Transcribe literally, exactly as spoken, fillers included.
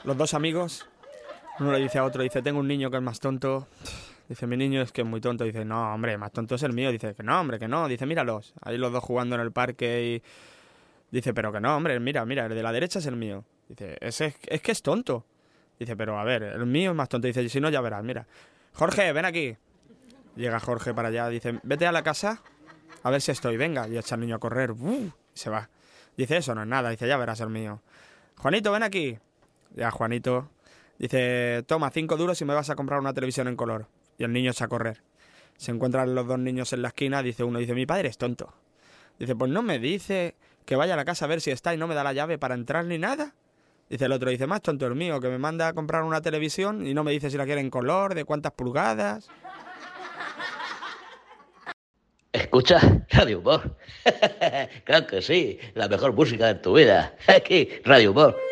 los dos amigos, uno le dice a otro, dice, tengo un niño que es más tonto. Dice, mi niño es que es muy tonto. Dice, no, hombre, más tonto es el mío. Dice, que no, hombre, que no. Dice, míralos. Ahí los dos jugando en el parque y... Dice, pero que no, hombre, mira, mira, el de la derecha es el mío. Dice, ese es, es que es tonto. Dice, pero a ver, el mío es más tonto. Dice, si no, ya verás, mira. Jorge, ven aquí. Llega Jorge para allá. Dice, vete a la casa a ver si estoy. Venga. Y echa al niño a correr. ¡Uf! Y se va. Dice, eso no es nada. Dice, ya verás el mío. Juanito, ven aquí. Ya, Juanito. Dice, toma, cinco duros y me vas a comprar una televisión en color. Y el niño echa a correr. Se encuentran los dos niños en la esquina. Dice uno, dice, mi padre es tonto. Dice, pues no me dice que vaya a la casa a ver si está y no me da la llave para entrar ni nada. Dice el otro, dice, más tonto el mío, que me manda a comprar una televisión y no me dice si la quiere en color, de cuántas pulgadas. Escucha Radio Humor. Claro que sí, la mejor música de tu vida. Aquí, Radio Humor.